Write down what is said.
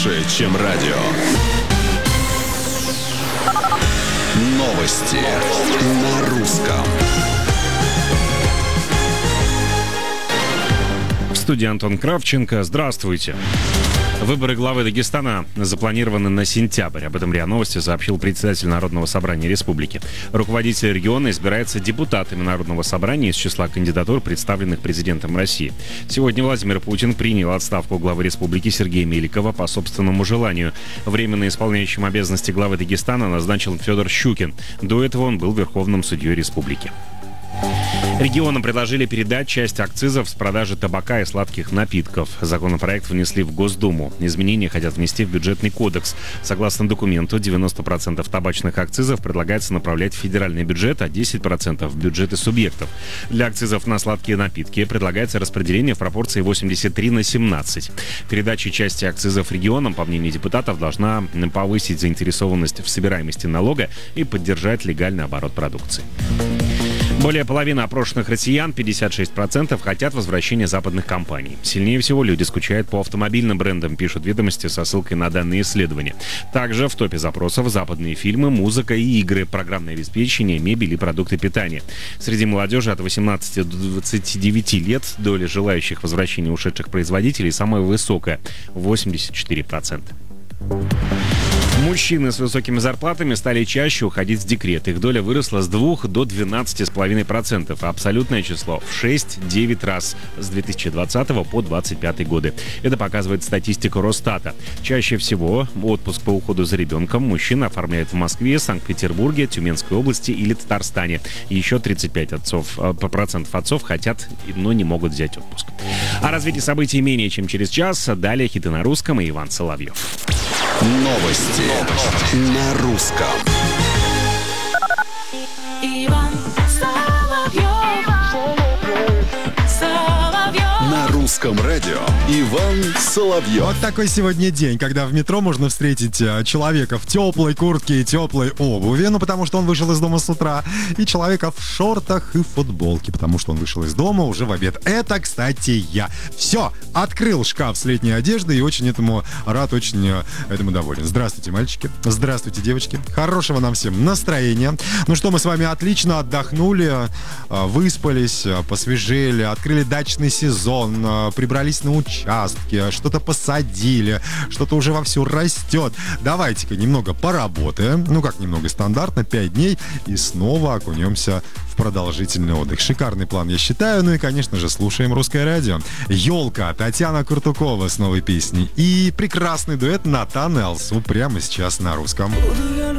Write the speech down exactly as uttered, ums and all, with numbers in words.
чем радио. Новости на русском. В студии Антон Кравченко. Здравствуйте. Выборы главы Дагестана запланированы на сентябрь. Об этом РИА Новости сообщил председатель Народного собрания республики. Руководитель региона избирается депутатами Народного собрания из числа кандидатур, представленных президентом России. Сегодня Владимир Путин принял отставку главы республики Сергея Меликова по собственному желанию. Временно исполняющим обязанности главы Дагестана назначил Федор Щукин. До этого он был верховным судьей республики. Регионам предложили передать часть акцизов с продажи табака и сладких напитков. Законопроект внесли в Госдуму. Изменения хотят внести в бюджетный кодекс. Согласно документу, девяносто процентов табачных акцизов предлагается направлять в федеральный бюджет, а десять процентов в бюджеты субъектов. Для акцизов на сладкие напитки предлагается распределение в пропорции восемьдесят три на семнадцать. Передача части акцизов регионам, по мнению депутатов, должна повысить заинтересованность в собираемости налога и поддержать легальный оборот продукции. Более половины опрошенных россиян, пятьдесят шесть процентов, хотят возвращения западных компаний. Сильнее всего люди скучают по автомобильным брендам, пишут «Ведомости» со ссылкой на данные исследования. Также в топе запросов западные фильмы, музыка и игры, программное обеспечение, мебель и продукты питания. Среди молодежи от восемнадцати до двадцати девяти лет доля желающих возвращения ушедших производителей самая высокая – восемьдесят четыре процента. Мужчины с высокими зарплатами стали чаще уходить в декрет. Их доля выросла с двух до двенадцати с половиной процентов, а абсолютное число в шесть-девять раз с две тысячи двадцатого по двадцать пятый годы. Это показывает статистика Росстата. Чаще всего отпуск по уходу за ребенком мужчины оформляют в Москве, Санкт-Петербурге, Тюменской области или Татарстане. Еще тридцать пять процентов отцов хотят, но не могут взять отпуск. О развитии событий менее чем через час. Далее хиты на русском и Иван Соловьев. Новости, Новости на русском. Иван Соловьев. Соловьев. На русском радио Иван Соловьев. Вот такой сегодня день, когда в метро можно встретить человека в теплой куртке и теплой обуви, ну потому что он вышел из дома с утра, и человека в шортах и футболке, потому что он вышел из дома уже в обед. Это, кстати, я. Все, открыл шкаф с летней одеждой и очень этому рад, очень этому доволен. Здравствуйте, мальчики. Здравствуйте, девочки. Хорошего нам всем настроения. Ну что, мы с вами отлично отдохнули, выспались, посвежели, открыли дачный сезон, прибрались на участке, что-то посадили, что-то уже вовсю растет. Давайте-ка немного поработаем. Ну как немного, стандартно, пять дней, и снова окунемся в продолжительный отдых. Шикарный план, я считаю. Ну и, конечно же, слушаем русское радио. «Елка», Татьяна Куртукова с новой песней. И прекрасный дуэт Натан и Алсу прямо сейчас на русском.